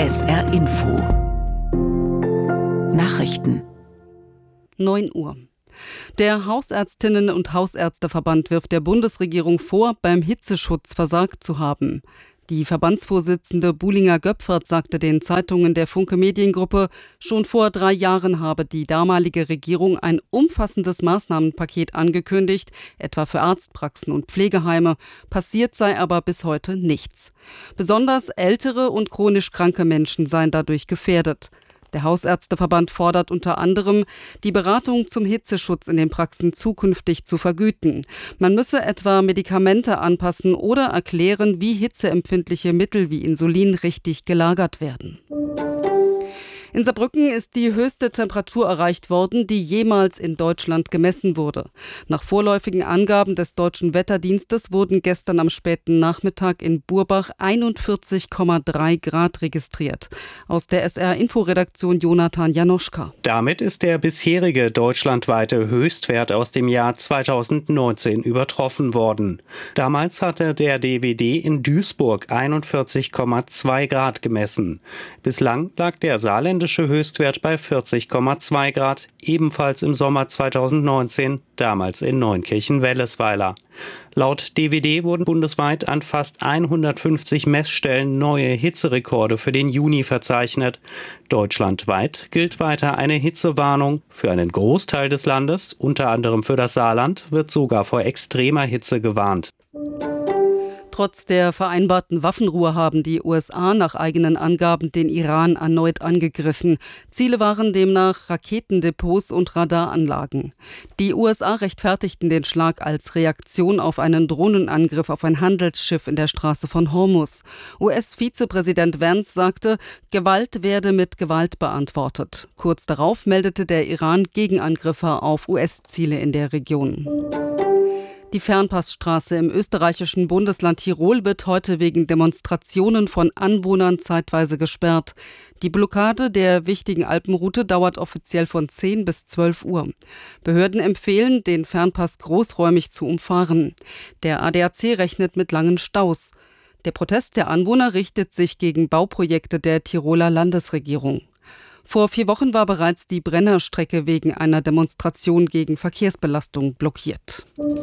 SR Info Nachrichten 9 Uhr. Der Hausärztinnen- und Hausärzteverband wirft der Bundesregierung vor, beim Hitzeschutz versagt zu haben. Die Verbandsvorsitzende Buhlinger-Göpfert sagte den Zeitungen der Funke Mediengruppe, schon vor 3 Jahren habe die damalige Regierung ein umfassendes Maßnahmenpaket angekündigt, etwa für Arztpraxen und Pflegeheime. Passiert sei aber bis heute nichts. Besonders ältere und chronisch kranke Menschen seien dadurch gefährdet. Der Hausärzteverband fordert unter anderem, die Beratung zum Hitzeschutz in den Praxen zukünftig zu vergüten. Man müsse etwa Medikamente anpassen oder erklären, wie hitzeempfindliche Mittel wie Insulin richtig gelagert werden. In Saarbrücken ist die höchste Temperatur erreicht worden, die jemals in Deutschland gemessen wurde. Nach vorläufigen Angaben des Deutschen Wetterdienstes wurden gestern am späten Nachmittag in Burbach 41,3 Grad registriert. Aus der SR-Info-Redaktion Jonathan Janoschka. Damit ist der bisherige deutschlandweite Höchstwert aus dem Jahr 2019 übertroffen worden. Damals hatte der DWD in Duisburg 41,2 Grad gemessen. Bislang lag der saarländische Höchstwert bei 40,2 Grad, ebenfalls im Sommer 2019, damals in Neunkirchen-Wellesweiler. Laut DWD wurden bundesweit an fast 150 Messstellen neue Hitzerekorde für den Juni verzeichnet. Deutschlandweit gilt weiter eine Hitzewarnung. Für einen Großteil des Landes, unter anderem für das Saarland, wird sogar vor extremer Hitze gewarnt. Trotz der vereinbarten Waffenruhe haben die USA nach eigenen Angaben den Iran erneut angegriffen. Ziele waren demnach Raketendepots und Radaranlagen. Die USA rechtfertigten den Schlag als Reaktion auf einen Drohnenangriff auf ein Handelsschiff in der Straße von Hormuz. US-Vizepräsident Vance sagte, Gewalt werde mit Gewalt beantwortet. Kurz darauf meldete der Iran Gegenangriffe auf US-Ziele in der Region. Die Fernpassstraße im österreichischen Bundesland Tirol wird heute wegen Demonstrationen von Anwohnern zeitweise gesperrt. Die Blockade der wichtigen Alpenroute dauert offiziell von 10 bis 12 Uhr. Behörden empfehlen, den Fernpass großräumig zu umfahren. Der ADAC rechnet mit langen Staus. Der Protest der Anwohner richtet sich gegen Bauprojekte der Tiroler Landesregierung. Vor 4 Wochen war bereits die Brennerstrecke wegen einer Demonstration gegen Verkehrsbelastung blockiert.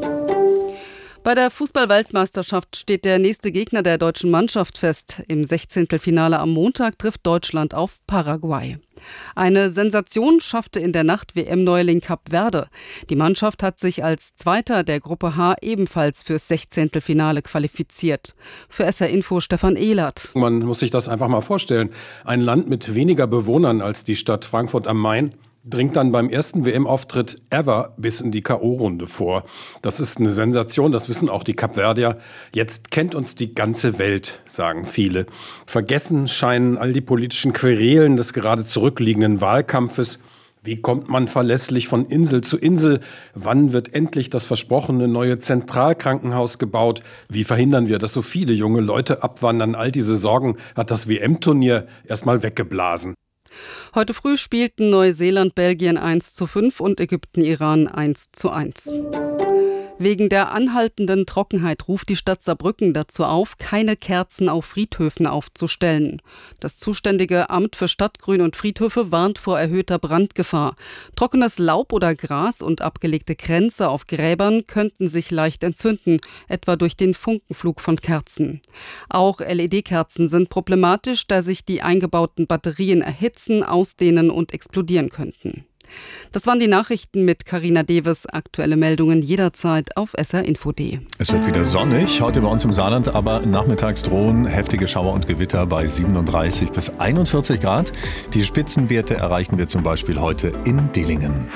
Bei der Fußball-Weltmeisterschaft steht der nächste Gegner der deutschen Mannschaft fest. Im 16. Finale am Montag trifft Deutschland auf Paraguay. Eine Sensation schaffte in der Nacht WM-Neuling Kap Verde. Die Mannschaft hat sich als Zweiter der Gruppe H ebenfalls fürs 16. Finale qualifiziert. Für SR Info Stefan Ehlert. Man muss sich das einfach mal vorstellen. Ein Land mit weniger Bewohnern als die Stadt Frankfurt am Main dringt dann beim ersten WM-Auftritt ever bis in die K.O.-Runde vor. Das ist eine Sensation, das wissen auch die Kapverdier. Jetzt kennt uns die ganze Welt, sagen viele. Vergessen scheinen all die politischen Querelen des gerade zurückliegenden Wahlkampfes. Wie kommt man verlässlich von Insel zu Insel? Wann wird endlich das versprochene neue Zentralkrankenhaus gebaut? Wie verhindern wir, dass so viele junge Leute abwandern? All diese Sorgen hat das WM-Turnier erstmal weggeblasen. Heute früh spielten Neuseeland Belgien 1:5 und Ägypten Iran 1:1. Wegen der anhaltenden Trockenheit ruft die Stadt Saarbrücken dazu auf, keine Kerzen auf Friedhöfen aufzustellen. Das zuständige Amt für Stadtgrün und Friedhöfe warnt vor erhöhter Brandgefahr. Trockenes Laub oder Gras und abgelegte Kränze auf Gräbern könnten sich leicht entzünden, etwa durch den Funkenflug von Kerzen. Auch LED-Kerzen sind problematisch, da sich die eingebauten Batterien erhitzen, ausdehnen und explodieren könnten. Das waren die Nachrichten mit Carina Deves. Aktuelle Meldungen jederzeit auf srinfo.de. Es wird wieder sonnig, heute bei uns im Saarland, aber nachmittags drohen heftige Schauer und Gewitter bei 37 bis 41 Grad. Die Spitzenwerte erreichen wir zum Beispiel heute in Dillingen.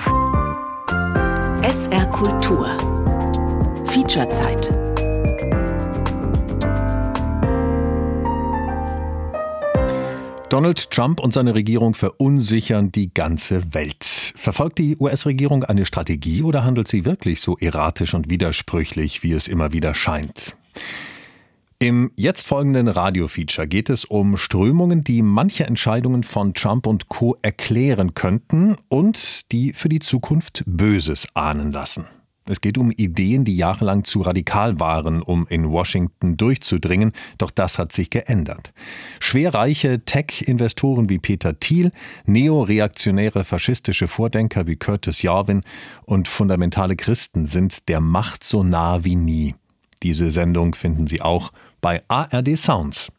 SR Kultur Featurezeit. Donald Trump und seine Regierung verunsichern die ganze Welt. Verfolgt die US-Regierung eine Strategie oder handelt sie wirklich so erratisch und widersprüchlich, wie es immer wieder scheint? Im jetzt folgenden Radiofeature geht es um Strömungen, die manche Entscheidungen von Trump und Co. erklären könnten und die für die Zukunft Böses ahnen lassen. Es geht um Ideen, die jahrelang zu radikal waren, um in Washington durchzudringen. Doch das hat sich geändert. Schwerreiche Tech-Investoren wie Peter Thiel, neoreaktionäre faschistische Vordenker wie Curtis Yarvin und fundamentale Christen sind der Macht so nah wie nie. Diese Sendung finden Sie auch bei ARD Sounds.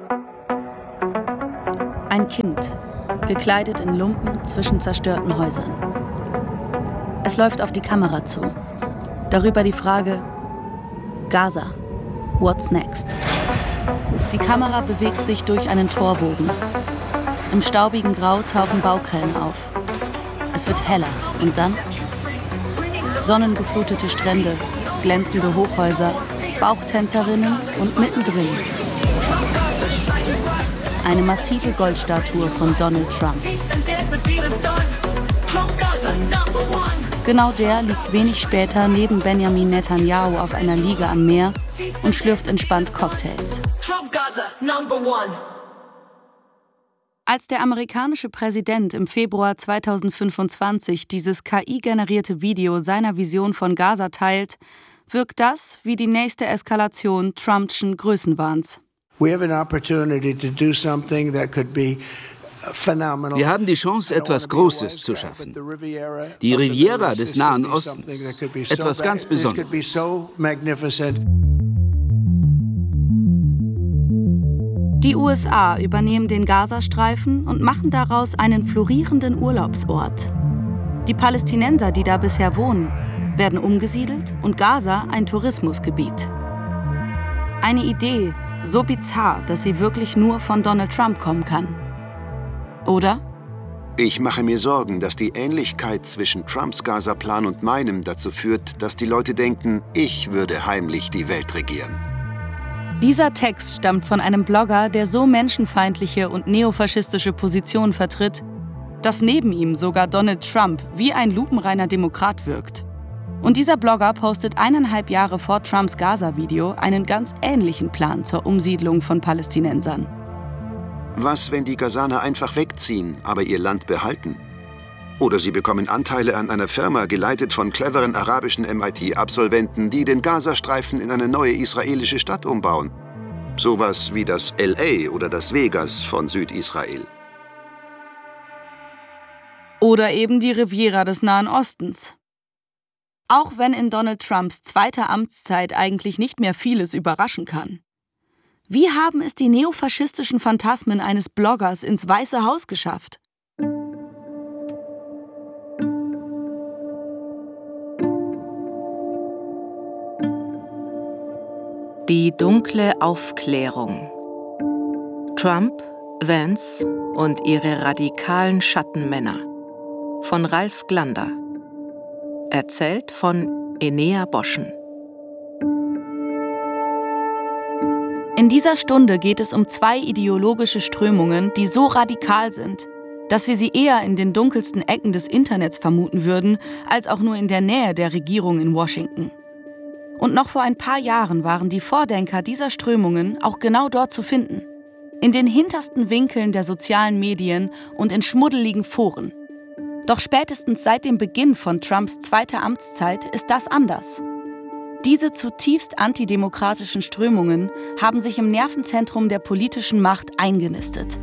Ein Kind, gekleidet in Lumpen zwischen zerstörten Häusern. Es läuft auf die Kamera zu. Darüber die Frage: Gaza, what's next? Die Kamera bewegt sich durch einen Torbogen. Im staubigen Grau tauchen Baukräne auf. Es wird heller und dann sonnengeflutete Strände, glänzende Hochhäuser, Bauchtänzerinnen und mittendrin eine massive Goldstatue von Donald Trump. Genau der liegt wenig später neben Benjamin Netanyahu auf einer Liege am Meer und schlürft entspannt Cocktails. Als der amerikanische Präsident im Februar 2025 dieses KI-generierte Video seiner Vision von Gaza teilt, wirkt das wie die nächste Eskalation Trumpschen Größenwahns. Wir haben die Chance, etwas Großes zu schaffen. Die Riviera des Nahen Ostens. Etwas ganz Besonderes. Die USA übernehmen den Gazastreifen und machen daraus einen florierenden Urlaubsort. Die Palästinenser, die da bisher wohnen, werden umgesiedelt und Gaza ein Tourismusgebiet. Eine Idee, so bizarr, dass sie wirklich nur von Donald Trump kommen kann. Oder? Ich mache mir Sorgen, dass die Ähnlichkeit zwischen Trumps Gaza-Plan und meinem dazu führt, dass die Leute denken, ich würde heimlich die Welt regieren. Dieser Text stammt von einem Blogger, der so menschenfeindliche und neofaschistische Positionen vertritt, dass neben ihm sogar Donald Trump wie ein lupenreiner Demokrat wirkt. Und dieser Blogger postet 1,5 Jahre vor Trumps Gaza-Video einen ganz ähnlichen Plan zur Umsiedlung von Palästinensern. Was, wenn die Gazaner einfach wegziehen, aber ihr Land behalten? Oder sie bekommen Anteile an einer Firma, geleitet von cleveren arabischen MIT-Absolventen, die den Gazastreifen in eine neue israelische Stadt umbauen. Sowas wie das LA oder das Vegas von Südisrael. Oder eben die Riviera des Nahen Ostens. Auch wenn in Donald Trumps zweiter Amtszeit eigentlich nicht mehr vieles überraschen kann. Wie haben es die neofaschistischen Phantasmen eines Bloggers ins Weiße Haus geschafft? Die dunkle Aufklärung. Trump, Vance und ihre radikalen Schattenmänner. Von Ralf Glander. Erzählt von Enea Boschen. In dieser Stunde geht es um 2 ideologische Strömungen, die so radikal sind, dass wir sie eher in den dunkelsten Ecken des Internets vermuten würden, als auch nur in der Nähe der Regierung in Washington. Und noch vor ein paar Jahren waren die Vordenker dieser Strömungen auch genau dort zu finden. In den hintersten Winkeln der sozialen Medien und in schmuddeligen Foren. Doch spätestens seit dem Beginn von Trumps zweiter Amtszeit ist das anders. Diese zutiefst antidemokratischen Strömungen haben sich im Nervenzentrum der politischen Macht eingenistet.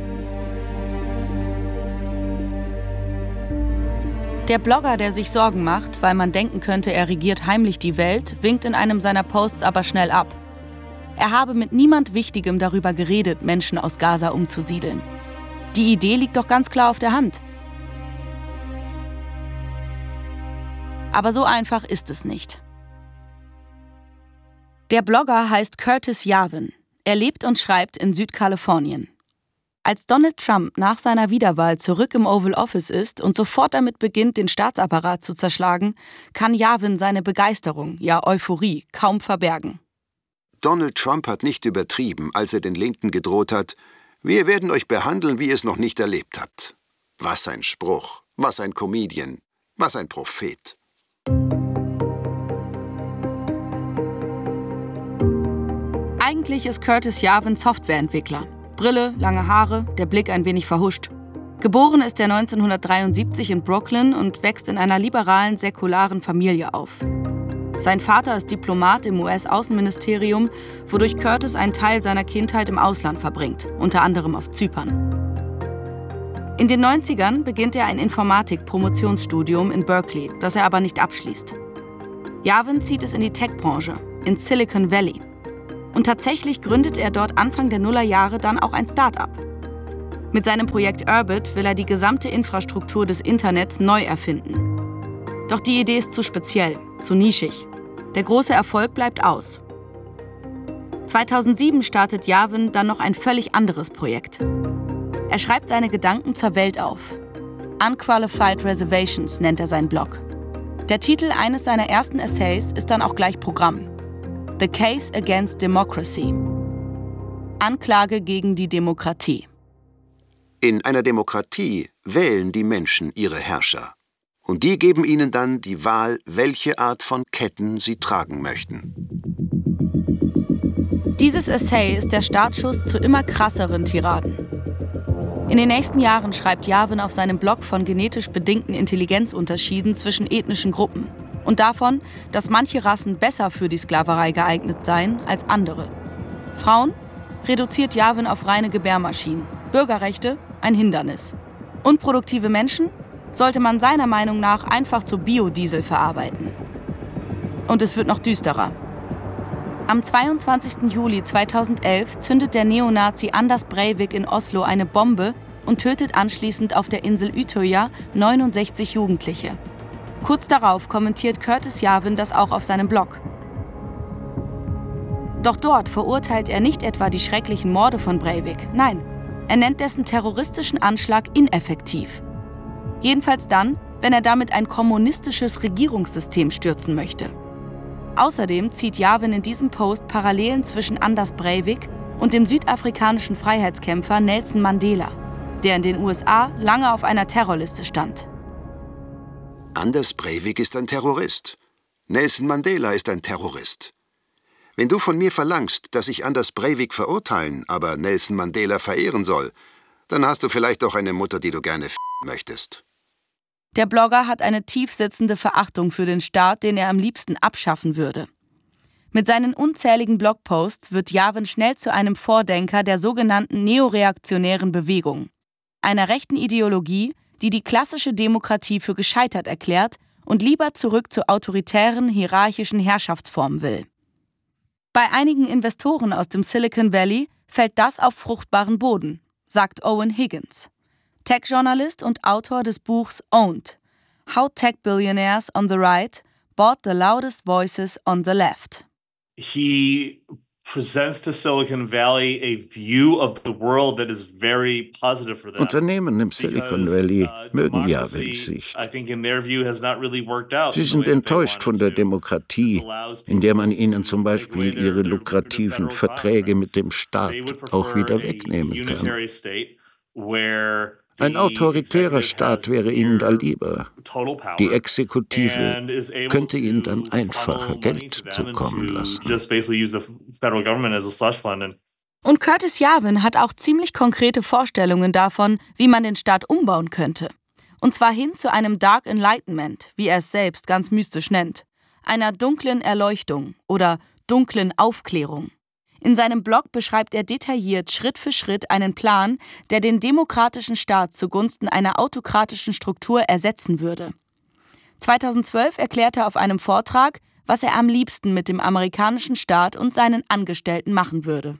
Der Blogger, der sich Sorgen macht, weil man denken könnte, er regiert heimlich die Welt, winkt in einem seiner Posts aber schnell ab. Er habe mit niemand Wichtigem darüber geredet, Menschen aus Gaza umzusiedeln. Die Idee liegt doch ganz klar auf der Hand. Aber so einfach ist es nicht. Der Blogger heißt Curtis Yarvin. Er lebt und schreibt in Südkalifornien. Als Donald Trump nach seiner Wiederwahl zurück im Oval Office ist und sofort damit beginnt, den Staatsapparat zu zerschlagen, kann Yarvin seine Begeisterung, ja Euphorie, kaum verbergen. Donald Trump hat nicht übertrieben, als er den Linken gedroht hat, wir werden euch behandeln, wie ihr es noch nicht erlebt habt. Was ein Spruch, was ein Comedian, was ein Prophet. Eigentlich ist Curtis Yarvin Softwareentwickler. Brille, lange Haare, der Blick ein wenig verhuscht. Geboren ist er 1973 in Brooklyn und wächst in einer liberalen, säkularen Familie auf. Sein Vater ist Diplomat im US-Außenministerium, wodurch Curtis einen Teil seiner Kindheit im Ausland verbringt, unter anderem auf Zypern. In den 90ern beginnt er ein Informatik-Promotionsstudium in Berkeley, das er aber nicht abschließt. Yavin zieht es in die Tech-Branche, in Silicon Valley. Und tatsächlich gründet er dort Anfang der Nullerjahre dann auch ein Start-up. Mit seinem Projekt Urbit will er die gesamte Infrastruktur des Internets neu erfinden. Doch die Idee ist zu speziell, zu nischig. Der große Erfolg bleibt aus. 2007 startet Yavin dann noch ein völlig anderes Projekt. Er schreibt seine Gedanken zur Welt auf. Unqualified Reservations nennt er seinen Blog. Der Titel eines seiner ersten Essays ist dann auch gleich Programm. The Case Against Democracy. Anklage gegen die Demokratie. In einer Demokratie wählen die Menschen ihre Herrscher. Und die geben ihnen dann die Wahl, welche Art von Ketten sie tragen möchten. Dieses Essay ist der Startschuss zu immer krasseren Tiraden. In den nächsten Jahren schreibt Yavin auf seinem Blog von genetisch bedingten Intelligenzunterschieden zwischen ethnischen Gruppen und davon, dass manche Rassen besser für die Sklaverei geeignet seien als andere. Frauen reduziert Yavin auf reine Gebärmaschinen, Bürgerrechte ein Hindernis. Unproduktive Menschen sollte man seiner Meinung nach einfach zu Biodiesel verarbeiten. Und es wird noch düsterer. Am 22. Juli 2011 zündet der Neonazi Anders Breivik in Oslo eine Bombe und tötet anschließend auf der Insel Utøya 69 Jugendliche. Kurz darauf kommentiert Curtis Yavin das auch auf seinem Blog. Doch dort verurteilt er nicht etwa die schrecklichen Morde von Breivik, nein, er nennt dessen terroristischen Anschlag ineffektiv. Jedenfalls dann, wenn er damit ein kommunistisches Regierungssystem stürzen möchte. Außerdem zieht Yavin in diesem Post Parallelen zwischen Anders Breivik und dem südafrikanischen Freiheitskämpfer Nelson Mandela, der in den USA lange auf einer Terrorliste stand. Anders Breivik ist ein Terrorist. Nelson Mandela ist ein Terrorist. Wenn du von mir verlangst, dass ich Anders Breivik verurteilen, aber Nelson Mandela verehren soll, dann hast du vielleicht auch eine Mutter, die du gerne möchtest. Der Blogger hat eine tiefsitzende Verachtung für den Staat, den er am liebsten abschaffen würde. Mit seinen unzähligen Blogposts wird Yavin schnell zu einem Vordenker der sogenannten neoreaktionären Bewegung, einer rechten Ideologie, die die klassische Demokratie für gescheitert erklärt und lieber zurück zu autoritären, hierarchischen Herrschaftsformen will. Bei einigen Investoren aus dem Silicon Valley fällt das auf fruchtbaren Boden, sagt Owen Higgins, Tech-Journalist und Autor des Buchs Owned: How Tech Billionaires on the Right Bought the Loudest Voices on the Left. He presents to Silicon Valley a view of the world that is very positive for them. Unternehmen im Silicon Valley mögen Yavins Sicht. Sie sind enttäuscht von der Demokratie, in der man ihnen zum Beispiel ihre lukrativen Verträge mit dem Staat auch wieder wegnehmen kann. Ein autoritärer Staat wäre ihnen da lieber. Die Exekutive könnte ihnen dann einfacher Geld zukommen lassen. Und Curtis Yavin hat auch ziemlich konkrete Vorstellungen davon, wie man den Staat umbauen könnte. Und zwar hin zu einem Dark Enlightenment, wie er es selbst ganz mystisch nennt. Einer dunklen Erleuchtung oder dunklen Aufklärung. In seinem Blog beschreibt er detailliert Schritt für Schritt einen Plan, der den demokratischen Staat zugunsten einer autokratischen Struktur ersetzen würde. 2012 erklärte er auf einem Vortrag, was er am liebsten mit dem amerikanischen Staat und seinen Angestellten machen würde.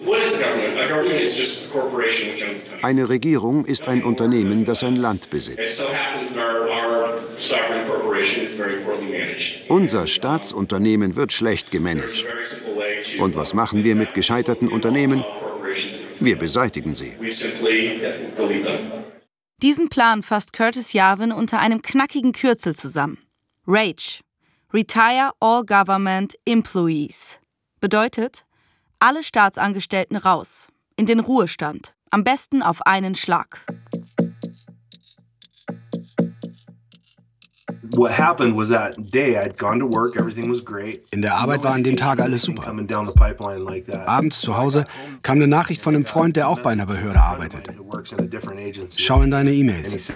Eine Regierung ist ein Unternehmen, das ein Land besitzt. Unser Staatsunternehmen wird schlecht gemanagt. Und was machen wir mit gescheiterten Unternehmen? Wir beseitigen sie. Diesen Plan fasst Curtis Yavin unter einem knackigen Kürzel zusammen. RAGE. Retire All Government Employees. Bedeutet, alle Staatsangestellten raus, in den Ruhestand, am besten auf einen Schlag. In der Arbeit war an dem Tag alles super. Abends zu Hause kam eine Nachricht von einem Freund, der auch bei einer Behörde arbeitete. Schau in deine E-Mails.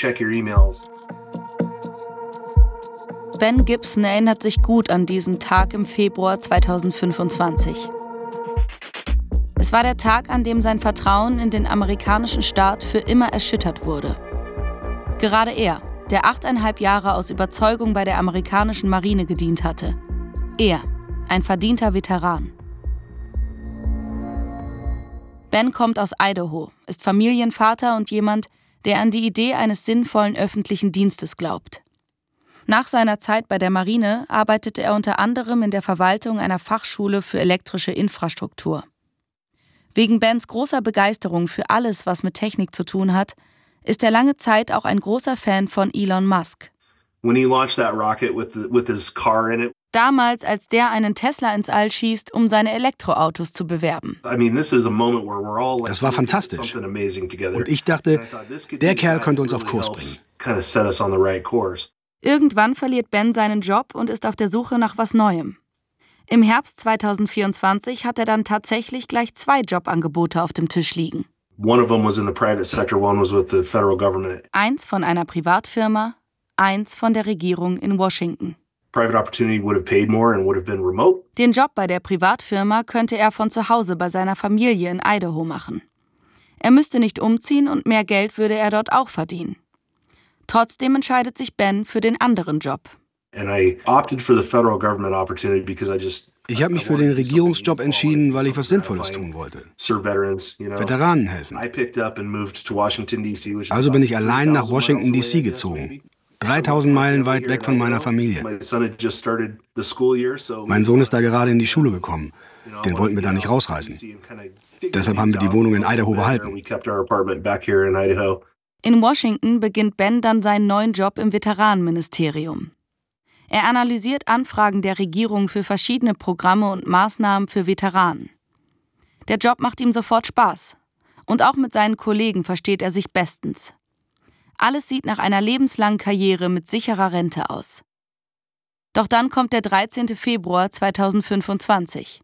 Ben Gibson erinnert sich gut an diesen Tag im Februar 2025. Es war der Tag, an dem sein Vertrauen in den amerikanischen Staat für immer erschüttert wurde. Gerade er, der 8,5 Jahre aus Überzeugung bei der amerikanischen Marine gedient hatte. Er, ein verdienter Veteran. Ben kommt aus Idaho, ist Familienvater und jemand, der an die Idee eines sinnvollen öffentlichen Dienstes glaubt. Nach seiner Zeit bei der Marine arbeitete er unter anderem in der Verwaltung einer Fachschule für elektrische Infrastruktur. Wegen Bens großer Begeisterung für alles, was mit Technik zu tun hat, ist er lange Zeit auch ein großer Fan von Elon Musk. Damals, als der einen Tesla ins All schießt, um seine Elektroautos zu bewerben. Das war fantastisch. Und ich dachte, der Kerl könnte uns auf Kurs bringen. Irgendwann verliert Ben seinen Job und ist auf der Suche nach was Neuem. Im Herbst 2024 hat er dann tatsächlich gleich 2 Jobangebote auf dem Tisch liegen. Eins von einer Privatfirma, eins von der Regierung in Washington. Den Job bei der Privatfirma könnte er von zu Hause bei seiner Familie in Idaho machen. Er müsste nicht umziehen und mehr Geld würde er dort auch verdienen. Trotzdem entscheidet sich Ben für den anderen Job. Ich habe mich für den Regierungsjob entschieden, weil ich was Sinnvolles tun wollte. Veteranen helfen. Also bin ich allein nach Washington, D.C. gezogen. 3000 Meilen weit weg von meiner Familie. Mein Sohn ist da gerade in die Schule gekommen. Den wollten wir da nicht rausreißen. Deshalb haben wir die Wohnung in Idaho behalten. In Washington beginnt Ben dann seinen neuen Job im Veteranenministerium. Er analysiert Anfragen der Regierung für verschiedene Programme und Maßnahmen für Veteranen. Der Job macht ihm sofort Spaß. Und auch mit seinen Kollegen versteht er sich bestens. Alles sieht nach einer lebenslangen Karriere mit sicherer Rente aus. Doch dann kommt der 13. Februar 2025.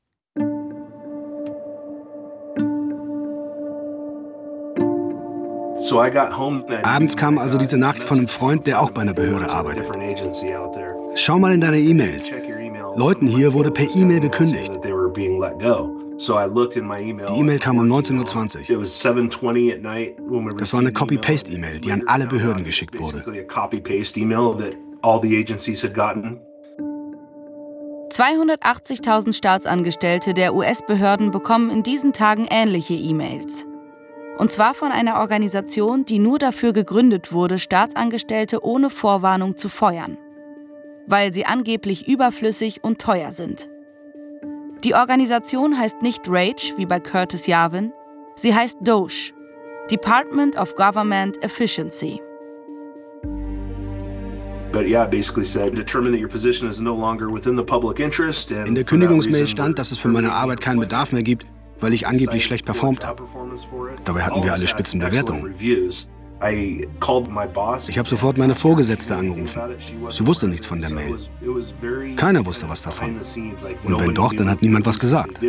Abends kam also diese Nachricht von einem Freund, der auch bei einer Behörde arbeitet. Schau mal in deine E-Mails. Leuten hier wurde per E-Mail gekündigt. Die E-Mail kam um 19:20 Uhr. Das war eine Copy-Paste-E-Mail, die an alle Behörden geschickt wurde. 280.000 Staatsangestellte der US-Behörden bekommen in diesen Tagen ähnliche E-Mails. Und zwar von einer Organisation, die nur dafür gegründet wurde, Staatsangestellte ohne Vorwarnung zu feuern. Weil sie angeblich überflüssig und teuer sind. Die Organisation heißt nicht RAGE, wie bei Curtis Yarvin, sie heißt DOGE, Department of Government Efficiency. In der Kündigungsmail stand, dass es für meine Arbeit keinen Bedarf mehr gibt, weil ich angeblich schlecht performt habe. Dabei hatten wir alle Spitzenbewertungen. Ich habe sofort meine Vorgesetzte angerufen. Sie wusste nichts von der Mail. Keiner wusste was davon. Und wenn doch, dann hat niemand was gesagt.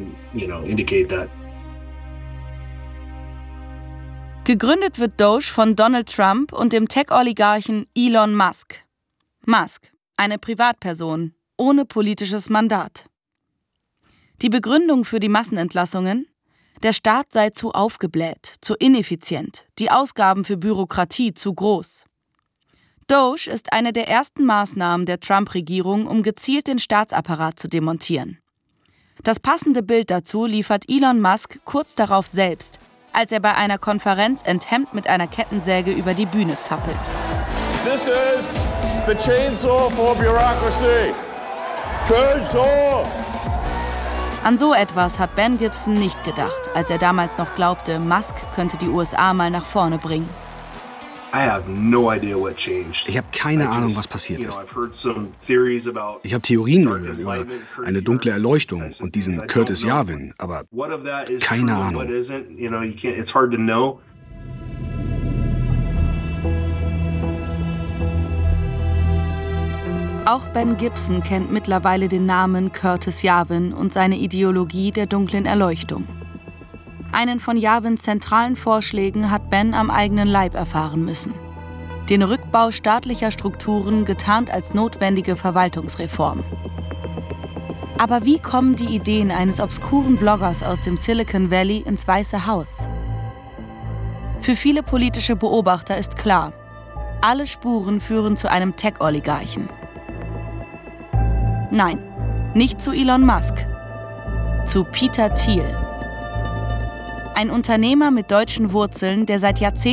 Gegründet wird Doge von Donald Trump und dem Tech-Oligarchen Elon Musk. Musk, eine Privatperson, ohne politisches Mandat. Die Begründung für die Massenentlassungen? Der Staat sei zu aufgebläht, zu ineffizient, die Ausgaben für Bürokratie zu groß. Doge ist eine der ersten Maßnahmen der Trump-Regierung, um gezielt den Staatsapparat zu demontieren. Das passende Bild dazu liefert Elon Musk kurz darauf selbst, als er bei einer Konferenz enthemmt mit einer Kettensäge über die Bühne zappelt. This is the chainsaw for bureaucracy. Chainsaw! An so etwas hat Ben Gibson nicht gedacht, als er damals noch glaubte, Musk könnte die USA mal nach vorne bringen. Ich habe keine Ahnung, was passiert ist. Ich habe Theorien gehört über eine dunkle Erleuchtung und diesen Curtis Yarvin, aber keine Ahnung. Auch Ben Gibson kennt mittlerweile den Namen Curtis Yarvin und seine Ideologie der dunklen Erleuchtung. Einen von Yavins zentralen Vorschlägen hat Ben am eigenen Leib erfahren müssen. Den Rückbau staatlicher Strukturen getarnt als notwendige Verwaltungsreform. Aber wie kommen die Ideen eines obskuren Bloggers aus dem Silicon Valley ins Weiße Haus? Für viele politische Beobachter ist klar, alle Spuren führen zu einem Tech-Oligarchen. Nein, nicht zu Elon Musk, zu Peter Thiel. Ein Unternehmer mit deutschen Wurzeln, der seit Jahrzehnten